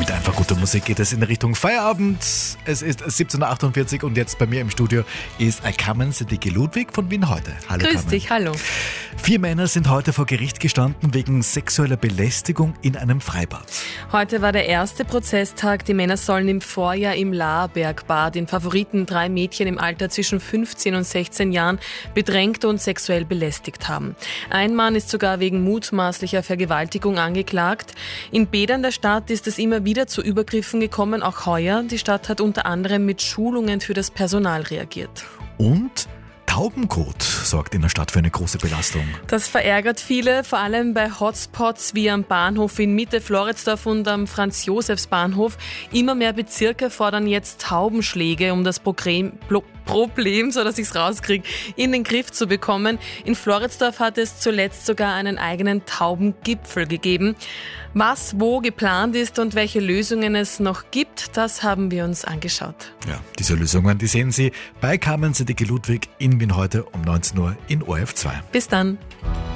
Mit einfach guter Musik geht es in Richtung Feierabend. Es ist 17.48 Uhr und jetzt bei mir im Studio ist Carmen Sedicki-Ludwig von Wien heute. Hallo Grüß Carmen. dich, hallo. 4 Männer sind heute vor Gericht gestanden wegen sexueller Belästigung in einem Freibad. Heute war der erste Prozesstag. Die Männer sollen im Vorjahr im Laarbergbad den Favoriten 3 Mädchen im Alter zwischen 15 und 16 Jahren bedrängt und sexuell belästigt haben. Ein Mann ist sogar wegen mutmaßlicher Vergewaltigung angeklagt. In Bädern der Stadt ist es immer wieder zu Übergriffen gekommen, auch heuer. Die Stadt hat unter anderem mit Schulungen für das Personal reagiert. Und Taubenkot sorgt in der Stadt für eine große Belastung. Das verärgert viele, vor allem bei Hotspots wie am Bahnhof in Mitte Floridsdorf und am Franz-Josefs-Bahnhof. Immer mehr Bezirke fordern jetzt Taubenschläge, um das Problem, so dass ich es rauskriege, in den Griff zu bekommen. In Floridsdorf hat es zuletzt sogar einen eigenen Taubengipfel gegeben. Was wo geplant ist und welche Lösungen es noch gibt, das haben wir uns angeschaut. Ja, diese Lösungen, die sehen Sie bei Carmen Sedicki-Ludwig in Wien heute um 19 Uhr in ORF 2. Bis dann.